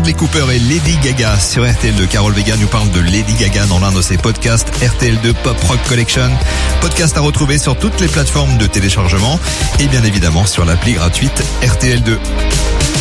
Bradley Cooper et Lady Gaga sur RTL2. Carole Vega nous parle de Lady Gaga dans l'un de ses podcasts RTL2 Pop Rock Collection. Podcast à retrouver sur toutes les plateformes de téléchargement et bien évidemment sur l'appli gratuite RTL2.